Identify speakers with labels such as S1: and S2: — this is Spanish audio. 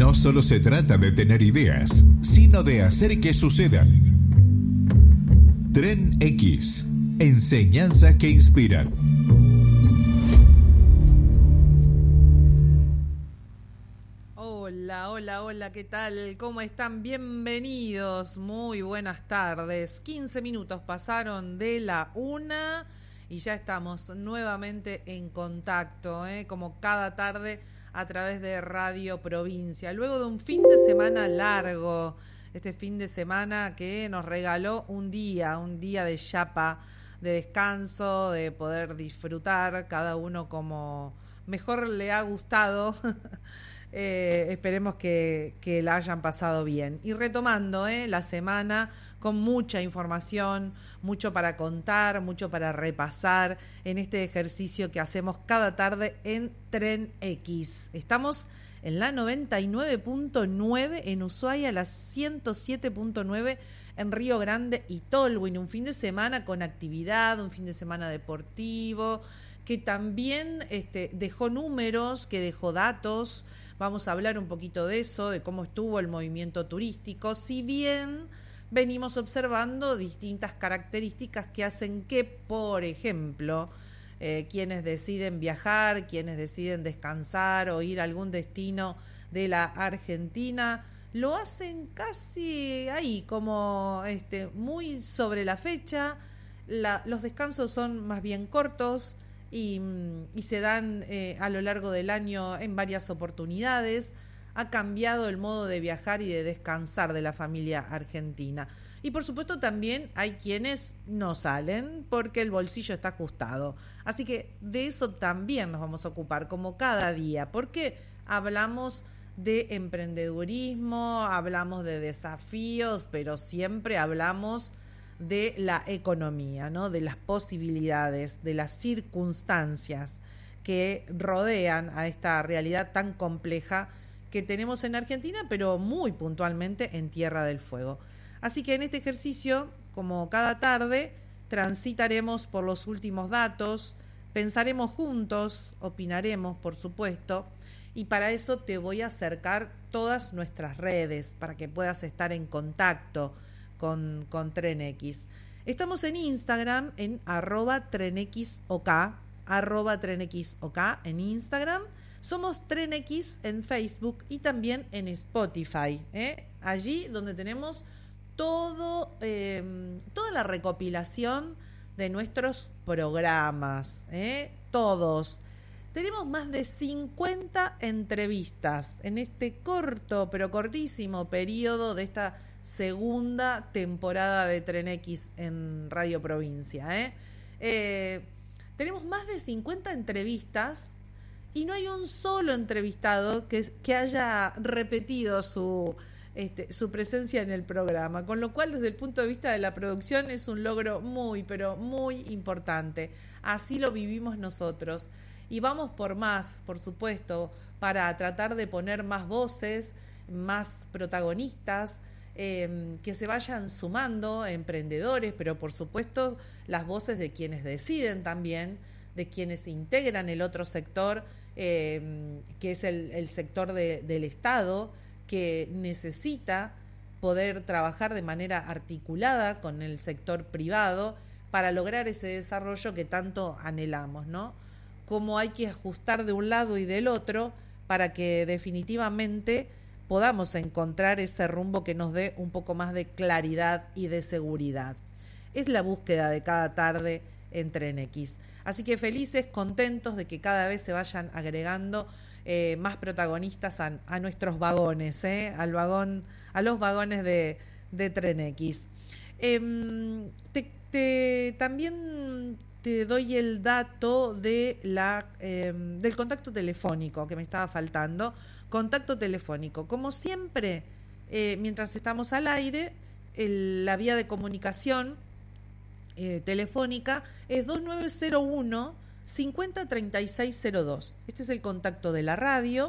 S1: No solo se trata de tener ideas, sino de hacer que sucedan. Tren X. Enseñanzas que inspiran.
S2: Hola, ¿qué tal? ¿Cómo están? Bienvenidos, muy buenas tardes. 15 minutos pasaron de la 1 y ya estamos nuevamente en contacto, como cada tarde a través de Radio Provincia. Luego de un fin de semana largo, este fin de semana que nos regaló un día de chapa, de descanso, de poder disfrutar cada uno como mejor le ha gustado. Esperemos que la hayan pasado bien. Y retomando la semana con mucha información, mucho para contar, mucho para repasar en este ejercicio que hacemos cada tarde en Tren X. Estamos en la 99.9 en Ushuaia, la 107.9 en Río Grande y Tolwyn. Un fin de semana con actividad, un fin de semana deportivo, que también dejó números, que dejó datos. Vamos a hablar un poquito de eso, de cómo estuvo el movimiento turístico, si bien venimos observando distintas características que hacen que, por ejemplo, quienes deciden viajar, quienes deciden descansar o ir a algún destino de la Argentina, lo hacen casi ahí, como muy sobre la fecha. Los descansos son más bien cortos, y se dan a lo largo del año en varias oportunidades. Ha cambiado el modo de viajar y de descansar de la familia argentina. Y por supuesto también hay quienes no salen porque el bolsillo está ajustado. Así que de eso también nos vamos a ocupar, como cada día, porque hablamos de emprendedurismo, hablamos de desafíos, pero siempre hablamos de la economía, ¿no? De las posibilidades, de las circunstancias que rodean a esta realidad tan compleja que tenemos en Argentina, pero muy puntualmente en Tierra del Fuego. Así que en este ejercicio, como cada tarde, transitaremos por los últimos datos, pensaremos juntos, opinaremos, por supuesto, y para eso te voy a acercar todas nuestras redes para que puedas estar en contacto con Tren X. Estamos en Instagram en @TrenXOK, @TrenXOK en Instagram. Somos Tren X en Facebook y también en Spotify, allí donde tenemos toda la recopilación de nuestros programas, todos. Tenemos más de 50 entrevistas en este corto, pero cortísimo periodo de esta segunda temporada de Tren X en Radio Provincia. Tenemos más de 50 entrevistas y no hay un solo entrevistado que haya repetido su presencia en el programa, con lo cual desde el punto de vista de la producción es un logro muy, pero muy importante. Así lo vivimos nosotros y vamos por más, por supuesto, para tratar de poner más voces, más protagonistas, que se vayan sumando emprendedores, pero por supuesto las voces de quienes deciden también, de quienes integran el otro sector, que es el sector del Estado, que necesita poder trabajar de manera articulada con el sector privado para lograr ese desarrollo que tanto anhelamos, ¿no? Cómo hay que ajustar de un lado y del otro para que definitivamente podamos encontrar ese rumbo que nos dé un poco más de claridad y de seguridad. Es la búsqueda de cada tarde en Tren X. Así que felices, contentos de que cada vez se vayan agregando más protagonistas a nuestros vagones, a los vagones de Tren X. También te doy el dato de del contacto telefónico que me estaba faltando. Contacto telefónico. Como siempre, mientras estamos al aire, la vía de comunicación telefónica es 2901 503602. Este es el contacto de la radio.